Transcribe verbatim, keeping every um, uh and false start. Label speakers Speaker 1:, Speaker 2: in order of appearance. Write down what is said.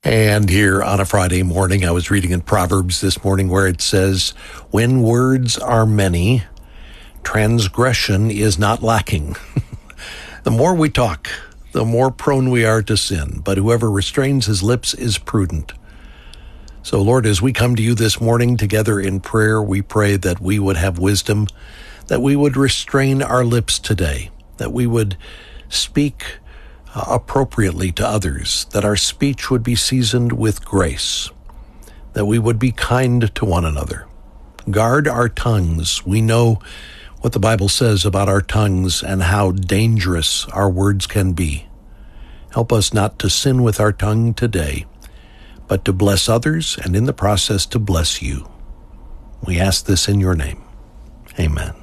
Speaker 1: And here on a Friday morning, I was reading in Proverbs this morning where it says, when words are many, transgression is not lacking. The more we talk, the more prone we are to sin, but whoever restrains his lips is prudent. So, Lord, as we come to you this morning together in prayer, we pray that we would have wisdom, that we would restrain our lips today, that we would speak uh, appropriately to others, that our speech would be seasoned with grace, that we would be kind to one another. Guard our tongues. We know what the Bible says about our tongues and how dangerous our words can be. Help us not to sin with our tongue today, but to bless others and in the process to bless you. We ask this in your name. Amen.